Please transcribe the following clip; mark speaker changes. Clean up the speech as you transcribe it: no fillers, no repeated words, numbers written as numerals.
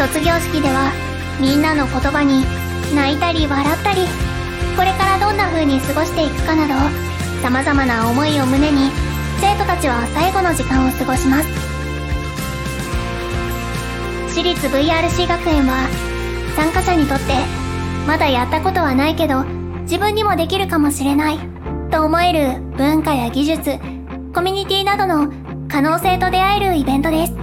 Speaker 1: 卒業式ではみんなの言葉に泣いたり笑ったり、これからどんな風に過ごしていくかなど様々な思いを胸に生徒たちは最後の時間を過ごします。私立 VRC 学園は参加者にとってまだやったことはないけど自分にもできるかもしれないと思える文化や技術、コミュニティなどの可能性と出会えるイベントです。